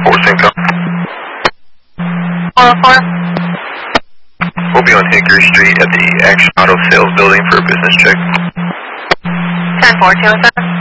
404 Cinco. 404. We'll be on Hickory Street at the Action Auto Sales Building for a business check. 10-4, 207.